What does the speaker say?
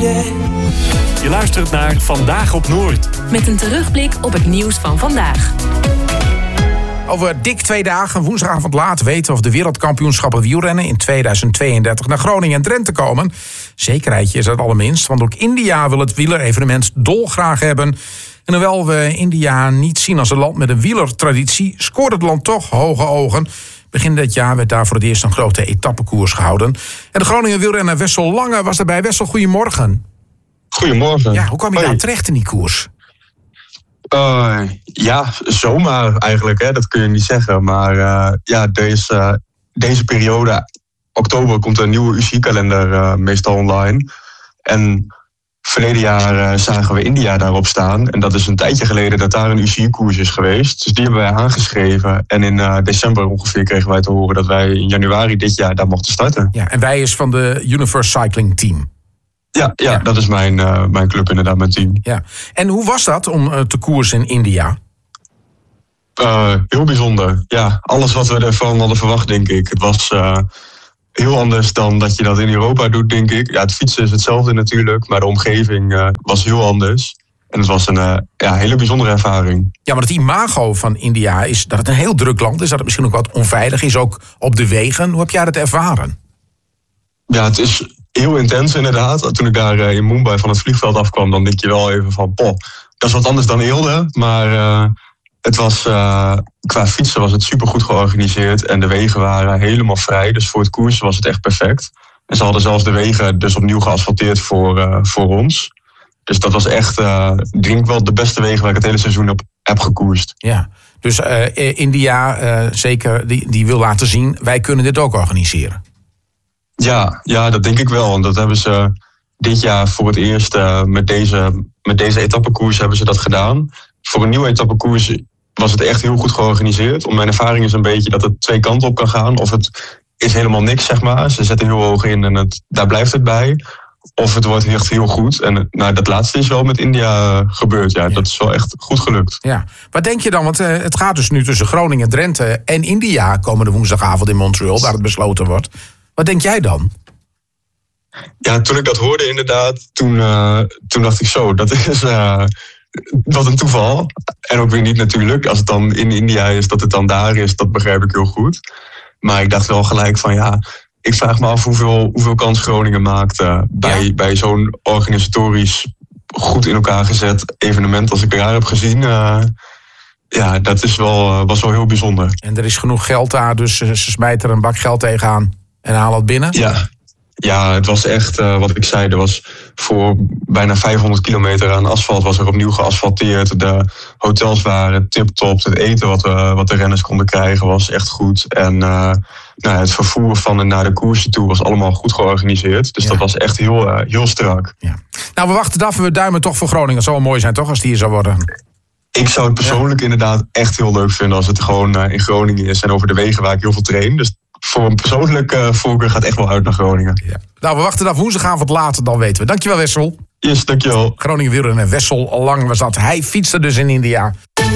Je luistert naar Vandaag op Noord. Met een terugblik op het nieuws van vandaag. Over dik 2 dagen, woensdagavond laat, weten of de wereldkampioenschappen wielrennen in 2032 naar Groningen en Drenthe komen. Zekerheidje is het allerminst, want ook India wil het wielerevenement dolgraag hebben. En hoewel we India niet zien als een land met een wielertraditie, scoort het land toch hoge ogen. Begin dit jaar werd daar voor het eerst een grote etappekoers gehouden. En de Groningen wielrenner Wessel Lange was erbij. Wessel, goedemorgen. Goedemorgen. Ja, hoe kwam je daar terecht in die koers? Zomaar eigenlijk, hè? Dat kun je niet zeggen. Maar deze periode, oktober, komt er een nieuwe UCI-kalender meestal online. En verleden jaar zagen we India daarop staan. En dat is een tijdje geleden dat daar een UCI-koers is geweest. Dus die hebben wij aangeschreven. En in december ongeveer kregen wij te horen dat wij in januari dit jaar daar mochten starten. Ja, en wij is van de Universe Cycling Team. Ja, dat is mijn club inderdaad, mijn team. Ja. En hoe was dat om te koersen in India? Heel bijzonder. Ja, alles wat we ervan hadden verwacht, denk ik. Het was heel anders dan dat je dat in Europa doet, denk ik. Ja, het fietsen is hetzelfde natuurlijk, maar de omgeving was heel anders. En het was een hele bijzondere ervaring. Ja, maar het imago van India is dat het een heel druk land is. Dat het misschien ook wat onveilig is, ook op de wegen. Hoe heb jij dat ervaren? Ja, het is heel intens inderdaad. Toen ik daar in Mumbai van het vliegveld afkwam, dan denk je wel even van, dat is wat anders dan Eelde. Maar het was, qua fietsen was het supergoed georganiseerd. En de wegen waren helemaal vrij. Dus voor het koersen was het echt perfect. En ze hadden zelfs de wegen dus opnieuw geasfalteerd voor ons. Dus dat was echt, denk ik wel de beste wegen waar ik het hele seizoen op heb gekoerst. Ja, dus India zeker, die wil laten zien, wij kunnen dit ook organiseren. Ja, dat denk ik wel. En dat hebben ze dit jaar voor het eerst met deze etappekoers hebben ze dat gedaan. Voor een nieuwe etappekoers was het echt heel goed georganiseerd. Want mijn ervaring is een beetje dat het 2 kanten op kan gaan. Of het is helemaal niks, zeg maar. Ze zetten heel hoog in en daar blijft het bij. Of het wordt echt heel goed. En dat laatste is wel met India gebeurd. Ja, dat is wel echt goed gelukt. Ja. Wat denk je dan? Want het gaat dus nu tussen Groningen, Drenthe en India komende woensdagavond in Montreal, waar het besloten wordt. Wat denk jij dan? Ja, toen ik dat hoorde inderdaad, toen dacht ik zo, dat is wat een toeval. En ook weer niet natuurlijk. Als het dan in India is, dat het dan daar is, dat begrijp ik heel goed. Maar ik dacht wel gelijk van ik vraag me af hoeveel kans Groningen maakt bij zo'n organisatorisch goed in elkaar gezet evenement als ik daar heb gezien. Dat was wel heel bijzonder. En er is genoeg geld daar, dus ze smijten er een bak geld tegenaan en halen het binnen? Ja, het was echt wat ik zei. Er was voor bijna 500 kilometer aan asfalt was er opnieuw geasfalteerd. De hotels waren tip-top. Het eten wat de renners konden krijgen was echt goed. En het vervoer van en naar de koersen toe was allemaal goed georganiseerd. Dus dat was echt heel strak. Ja. Nou, we wachten af en we duimen toch voor Groningen. Het zou wel mooi zijn, toch, als die hier zou worden? Ik zou het persoonlijk inderdaad echt heel leuk vinden als het gewoon in Groningen is. En over de wegen waar ik heel veel train. Dus voor een persoonlijke voorkeur gaat echt wel uit naar Groningen. Ja. Nou, we wachten af woensdagavond later, dan weten we. Dankjewel, Wessel. Yes, dankjewel. Groningen wielrenner Wessel Lang was dat. Hij fietste dus in India.